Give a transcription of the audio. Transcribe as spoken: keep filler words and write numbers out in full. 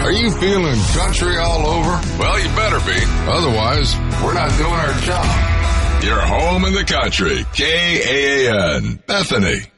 Are you feeling country all over? Well, you better be. Otherwise, we're not doing our job. You're home in the country. K A A N, Bethany.